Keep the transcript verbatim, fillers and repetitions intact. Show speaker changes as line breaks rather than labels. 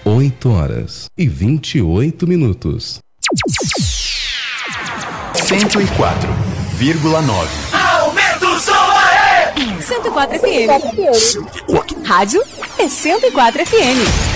oito horas e vinte e oito minutos.
cento e quatro vírgula nove.
Aumenta o som aí!
cento e quatro F M. Rádio é cento e quatro F M.